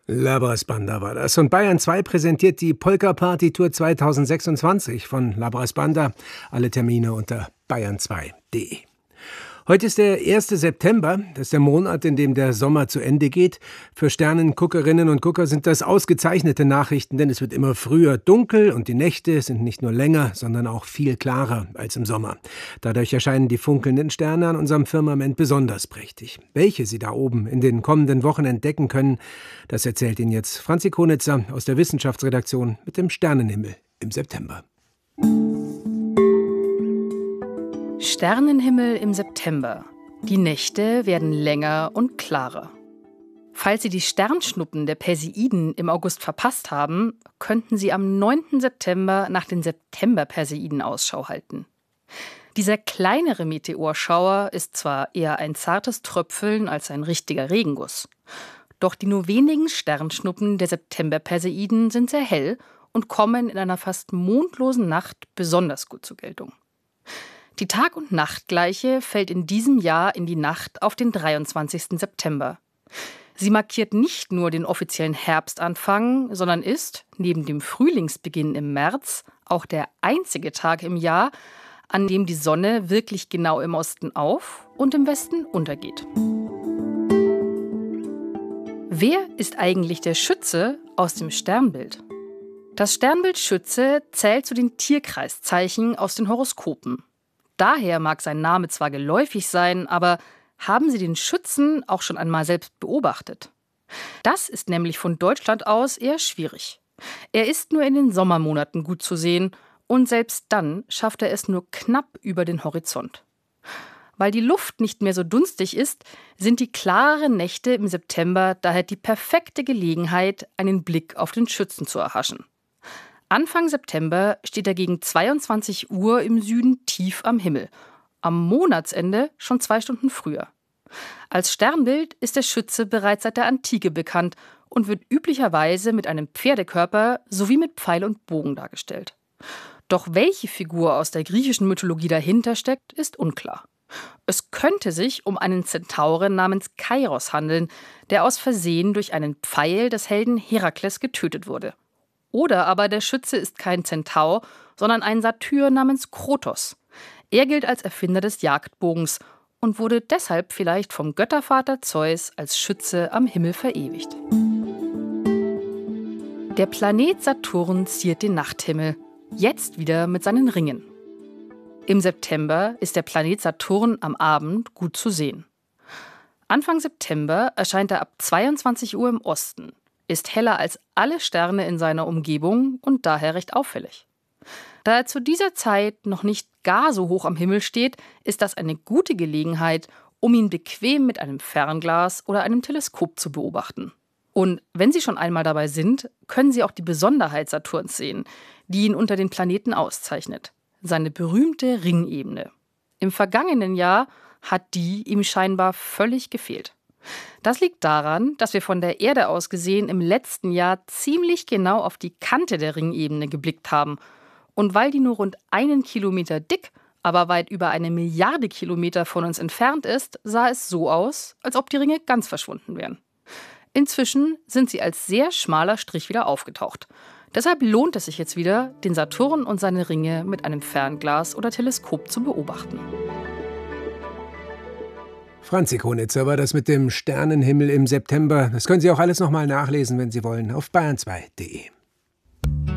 Labras Banda war das. Und Bayern 2 präsentiert die Polka-Party-Tour 2026 von Labras Banda. Alle Termine unter bayern2.de. Heute ist der 1. September, das ist der Monat, in dem der Sommer zu Ende geht. Für Sternenguckerinnen und Gucker sind das ausgezeichnete Nachrichten, denn es wird immer früher dunkel und die Nächte sind nicht nur länger, sondern auch viel klarer als im Sommer. Dadurch erscheinen die funkelnden Sterne an unserem Firmament besonders prächtig. Welche Sie da oben in den kommenden Wochen entdecken können, das erzählt Ihnen jetzt Franzi Konitzer aus der Wissenschaftsredaktion mit dem Sternenhimmel im September. Sternenhimmel im September. Die Nächte werden länger und klarer. Falls Sie die Sternschnuppen der Perseiden im August verpasst haben, könnten Sie am 9. September nach den September-Perseiden Ausschau halten. Dieser kleinere Meteorschauer ist zwar eher ein zartes Tröpfeln als ein richtiger Regenguss. Doch die nur wenigen Sternschnuppen der September-Perseiden sind sehr hell und kommen in einer fast mondlosen Nacht besonders gut zur Geltung. Die Tag- und Nachtgleiche fällt in diesem Jahr in die Nacht auf den 23. September. Sie markiert nicht nur den offiziellen Herbstanfang, sondern ist, neben dem Frühlingsbeginn im März, auch der einzige Tag im Jahr, an dem die Sonne wirklich genau im Osten auf und im Westen untergeht. Wer ist eigentlich der Schütze aus dem Sternbild? Das Sternbild Schütze zählt zu den Tierkreiszeichen aus den Horoskopen. Daher mag sein Name zwar geläufig sein, aber haben Sie den Schützen auch schon einmal selbst beobachtet? Das ist nämlich von Deutschland aus eher schwierig. Er ist nur in den Sommermonaten gut zu sehen und selbst dann schafft er es nur knapp über den Horizont. Weil die Luft nicht mehr so dunstig ist, sind die klaren Nächte im September daher die perfekte Gelegenheit, einen Blick auf den Schützen zu erhaschen. Anfang September steht er gegen 22 Uhr im Süden tief am Himmel. Am Monatsende schon 2 Stunden früher. Als Sternbild ist der Schütze bereits seit der Antike bekannt und wird üblicherweise mit einem Pferdekörper sowie mit Pfeil und Bogen dargestellt. Doch welche Figur aus der griechischen Mythologie dahinter steckt, ist unklar. Es könnte sich um einen Zentauren namens Kairos handeln, der aus Versehen durch einen Pfeil des Helden Herakles getötet wurde. Oder aber der Schütze ist kein Zentaur, sondern ein Satyr namens Krotos. Er gilt als Erfinder des Jagdbogens und wurde deshalb vielleicht vom Göttervater Zeus als Schütze am Himmel verewigt. Der Planet Saturn ziert den Nachthimmel, jetzt wieder mit seinen Ringen. Im September ist der Planet Saturn am Abend gut zu sehen. Anfang September erscheint er ab 22 Uhr im Osten, ist heller als alle Sterne in seiner Umgebung und daher recht auffällig. Da er zu dieser Zeit noch nicht gar so hoch am Himmel steht, ist das eine gute Gelegenheit, um ihn bequem mit einem Fernglas oder einem Teleskop zu beobachten. Und wenn Sie schon einmal dabei sind, können Sie auch die Besonderheit Saturns sehen, die ihn unter den Planeten auszeichnet: seine berühmte Ringebene. Im vergangenen Jahr hat die ihm scheinbar völlig gefehlt. Das liegt daran, dass wir von der Erde aus gesehen im letzten Jahr ziemlich genau auf die Kante der Ringebene geblickt haben. Und weil die nur rund 1 Kilometer dick, aber weit über 1 Milliarde Kilometer von uns entfernt ist, sah es so aus, als ob die Ringe ganz verschwunden wären. Inzwischen sind sie als sehr schmaler Strich wieder aufgetaucht. Deshalb lohnt es sich jetzt wieder, den Saturn und seine Ringe mit einem Fernglas oder Teleskop zu beobachten. Franzi Konitzer war das mit dem Sternenhimmel im September. Das können Sie auch alles nochmal nachlesen, wenn Sie wollen, auf bayern2.de.